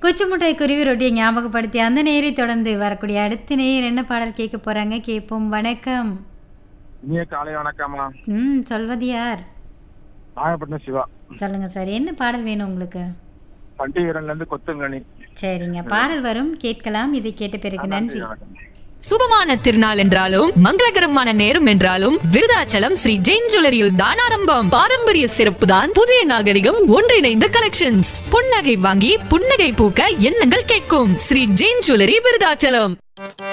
குச்சி முட்டாய் குருவி ரொட்டியை ஞாபகப்படுத்தி அந்த நேரை தொடர்ந்து வரக்கூடிய அடுத்த நேயர் என்ன பாடல் கேட்க போறாங்க கேட்போம். வணக்கம். இனிய காலை வணக்கம்மா. சொல்வது யார்? நாகப்பட்டினம் சிவா. சொல்லுங்க சார், என்ன பாடல் வேணும் உங்களுக்கு? பண்டிகைல இருந்து கொத்துங்கனி. சரிங்க, பாடல் வரும், கேட்கலாம். இதை கேட்ட பிறகு நன்றி. சுபமான திருநாள் என்றாலும் மங்களகரமான நேரம் என்றாலும் விருதாச்சலம் ஸ்ரீ ஜெயின் ஜுவல்லரியில் தான் ஆரம்பம். பாரம்பரிய சிறப்பு தான் புதிய நாகரிகம் ஒன்றிணைந்த கலெக்ஷன்ஸ். புன்னகை வாங்கி புன்னகை பூக்க எண்ணங்கள் கேட்கும் ஸ்ரீ ஜெயின் ஜுவல்லரி விருதாச்சலம்.